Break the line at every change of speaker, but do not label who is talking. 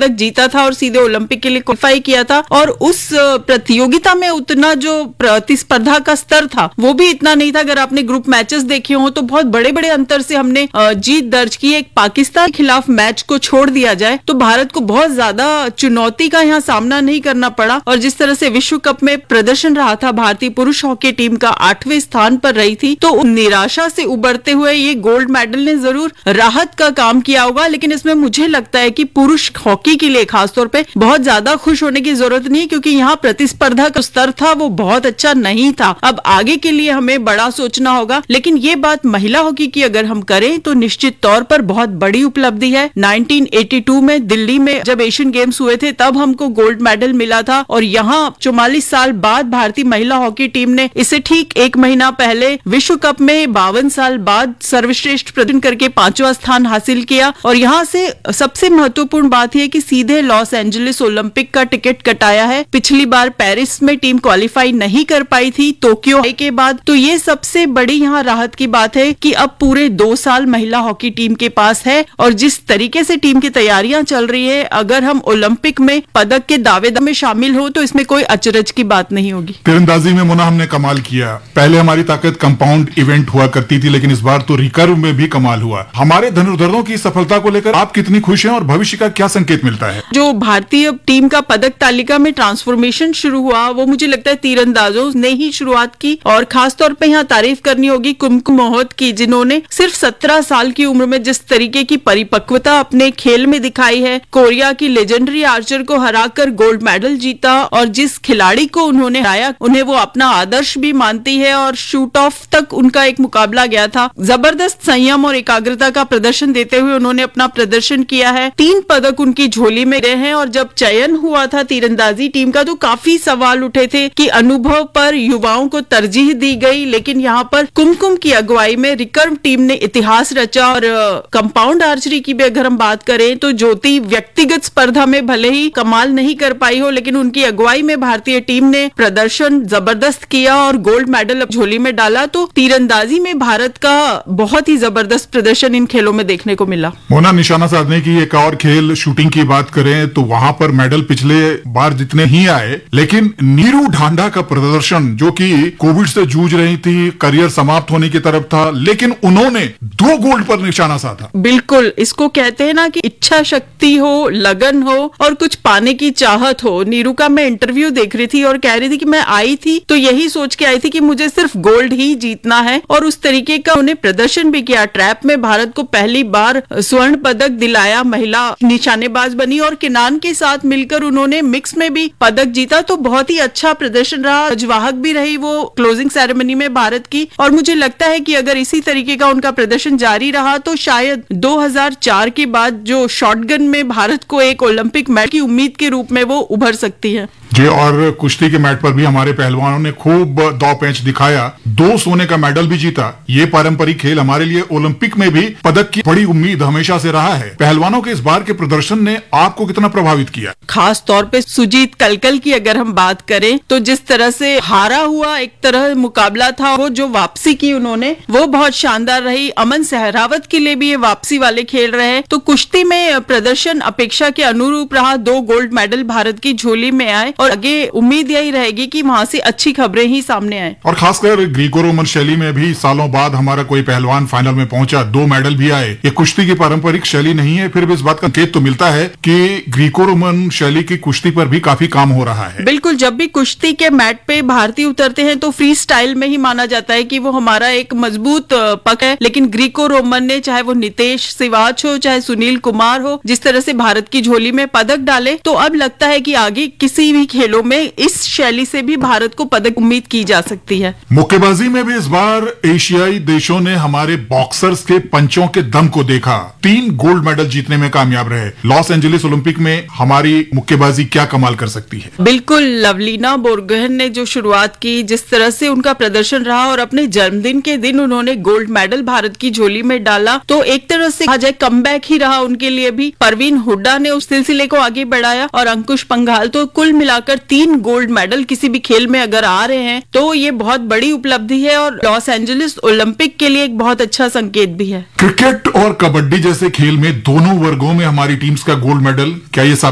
पदक जीता था और सीधे ओलंपिक के लिए क्वालिफाई किया था, और उस प्रतियोगिता में उतना जो प्रतिस्पर्धा का स्तर था वो भी इतना नहीं था। अगर आपने ग्रुप मैचेस देखे हो तो बहुत बड़े बड़े अंतर से हमने जीत दर्ज की। एक पाकिस्तान के खिलाफ मैच को छोड़ दिया जाए तो भारत को बहुत ज्यादा चुनौती का यहाँ सामना नहीं करना पड़ा, और जिस तरह से विश्व कप में प्रदर्शन रहा था, भारतीय पुरुष हॉकी टीम का 8वें स्थान पर रही थी, तो निराशा से उबरते हुए ये गोल्ड मेडल ने जरूर राहत का काम किया होगा। लेकिन इसमें मुझे लगता है कि पुरुष हॉकी के लिए खासतौर पे बहुत ज्यादा खुश होने की जरूरत नहीं है, क्योंकि यहाँ प्रतिस्पर्धा का स्तर था वो बहुत अच्छा नहीं था। अब आगे के लिए हमें बड़ा सोचना होगा। लेकिन ये बात महिला हॉकी की अगर हम करें तो निश्चित तौर पर बहुत बड़ी उपलब्धि है। 1982 में दिल्ली में जब एशियन गेम्स हुए थे तब हमको गोल्ड मेडल मिला था, और यहाँ 44 साल बाद भारतीय महिला हॉकी टीम ने इसे ठीक एक महीना पहले विश्व कप में 52 साल बाद सर्वश्रेष्ठ प्रदर्शन करके 5वां स्थान हासिल किया। और यहाँ से सबसे महत्वपूर्ण बात यह कि सीधे लॉस एंजलिस ओलंपिक का टिकट कटाया है। पिछली बार पेरिस में टीम क्वालिफाई नहीं कर पाई थी टोक्यो के बाद, तो ये सबसे बड़ी यहाँ राहत की बात है कि अब पूरे 2 साल महिला हॉकी टीम के पास है, और जिस तरीके से टीम की तैयारियां चल रही है, अगर हम ओलंपिक में पदक के दावेदार में शामिल हो तो इसमें कोई अचरज की बात नहीं होगी।
तीरंदाजी में मोना हमने कमाल किया। पहले हमारी ताकत कंपाउंड इवेंट हुआ करती थी, लेकिन इस बार तो रिकर्व में भी कमाल हुआ। हमारे धनुर्धरों की सफलता को लेकर आप कितनी खुश हैं और भविष्य का क्या संकेत मिलता है?
जो भारतीय टीम का पदक तालिका में ट्रांसफॉर्मेशन शुरू हुआ वो मुझे लगता है तीरंदाजों ने ही शुरुआत की, और खासतौर पे यहाँ तारीफ करनी होगी कुमकुम मोहत की, जिन्होंने सिर्फ 17 साल की उम्र में जिस तरीके की परिपक्वता अपने खेल में दिखाई है। कोरिया की लेजेंडरी आर्चर को हराकर गोल्ड मेडल जीता, और जिस खिलाड़ी को उन्होंने हराया उन्हें वो अपना आदर्श भी मानती है, और शूट ऑफ तक उनका एक मुकाबला गया था। जबरदस्त संयम और एकाग्रता का प्रदर्शन देते हुए उन्होंने अपना प्रदर्शन किया है। 3 पदक उनकी झोली में रहे हैं, और जब चयन हुआ था तीरंदाजी टीम का तो काफी सवाल उठे थे कि अनुभव पर युवाओं को तरजीह दी गई, लेकिन यहाँ पर कुमकुम की अगुवाई में रिकर्व टीम ने इतिहास रचा। और कंपाउंड आर्चरी की भी अगर हम बात करें तो ज्योति व्यक्तिगत स्पर्धा में भले ही कमाल नहीं कर पाई हो, लेकिन उनकी अगुवाई में भारतीय टीम ने प्रदर्शन जबरदस्त किया और गोल्ड मेडल झोली में डाला। तो तीरंदाजी में भारत का बहुत ही जबरदस्त प्रदर्शन इन खेलों में देखने को मिला।
मोना, निशाना साधने की एक और खेल शूटिंग की बात करें तो वहां पर मेडल पिछले बार जितने ही आए, लेकिन नीरू ढांडा का प्रदर्शन, जो कि कोविड से जूझ रही थी, करियर समाप्त होने की तरफ था, लेकिन उन्होंने 2 गोल्ड पर निशाना साधा।
बिल्कुल, इसको कहते हैं ना कि इच्छा शक्ति हो, लगन हो और कुछ पाने की चाहत हो। नीरू का मैं इंटरव्यू देख रही थी और कह रही थी कि मैं आई थी तो यही सोच के आई थी कि मुझे सिर्फ गोल्ड ही जीतना है, और उस तरीके का उन्हें प्रदर्शन भी किया। ट्रैप में भारत को पहली बार स्वर्ण पदक दिलाया, महिला निशानेबाज बनी, और किनान के साथ मिलकर उन्होंने मिक्स में भी पदक जीता। तो बहुत ही अच्छा प्रदर्शन रहा, ध्वजवाहक भी रही वो क्लोजिंग सेरेमनी में भारत की। और मुझे लगता है कि अगर इसी तरीके का उनका प्रदर्शन जारी रहा तो शायद 2004 के बाद जो शॉटगन में भारत को एक ओलंपिक मेडल की उम्मीद के रूप में वो उभर सकती है।
जी, और कुश्ती के मैट पर भी हमारे पहलवानों ने खूब दांव-पेंच दिखाया, 2 सोने का मेडल भी जीता। ये पारंपरिक खेल हमारे लिए ओलंपिक में भी पदक की बड़ी उम्मीद हमेशा से रहा है। पहलवानों के इस बार के प्रदर्शन ने आपको कितना प्रभावित किया?
खास तौर पे सुजीत कलकल की अगर हम बात करें तो जिस तरह से हारा हुआ एक तरह मुकाबला था, वो जो वापसी की उन्होंने वो बहुत शानदार रही। अमन सहरावत के लिए भी ये वापसी वाले खेल रहे। तो कुश्ती में प्रदर्शन अपेक्षा के अनुरूप रहा, 2 गोल्ड मेडल भारत की झोली में आए, और आगे उम्मीद यही रहेगी कि वहां से अच्छी खबरें ही सामने आए।
और खासकर ग्रीको रोमन शैली में भी सालों बाद हमारा कोई पहलवान फाइनल में पहुंचा, 2 मेडल भी आए। ये कुश्ती की पारंपरिक शैली नहीं है, फिर भी इस बात का संकेत तो मिलता है कि ग्रीको रोमन शैली की कुश्ती पर भी काफी काम हो रहा है।
बिल्कुल, जब भी कुश्ती के मैट पे भारतीय उतरते हैं तो फ्री स्टाइल में ही माना जाता है कि वो हमारा एक मजबूत पक है, लेकिन ग्रीको रोमन ने, चाहे वो नितेश सिवाच हो चाहे सुनील कुमार हो, जिस तरह से भारत की झोली में पदक डाले, तो अब लगता है कि आगे किसी भी खेलों में इस शैली से भी भारत को पदक उम्मीद की जा सकती है।
मुक्केबाजी में भी इस बार एशियाई देशों ने हमारे बॉक्सर्स के पंचों के दम को देखा, 3 गोल्ड मेडल जीतने में कामयाब रहे। लॉस एंजलिस ओलंपिक में हमारी मुक्केबाजी क्या कमाल कर सकती है?
बिल्कुल, लवलीना बोरगोहेन ने जो शुरुआत की, जिस तरह से उनका प्रदर्शन रहा, और अपने जन्मदिन के दिन उन्होंने गोल्ड मेडल भारत की झोली में डाला, तो एक तरह से कहा जाए कमबैक ही रहा उनके लिए भी। परवीन हुड्डा ने उस सिलसिले को आगे बढ़ाया, और अंकुश पंघाल। तो कुल मिलाकर 3 गोल्ड मेडल किसी भी खेल में अगर आ रहे हैं तो ये बहुत बड़ी उपलब्धि है, और लॉस एंजलिस ओलंपिक के लिए एक बहुत अच्छा संकेत भी है।
क्रिकेट और कबड्डी जैसे खेल में दोनों वर्गों में हमारी टीम्स का गोल्ड मेडल, क्या ये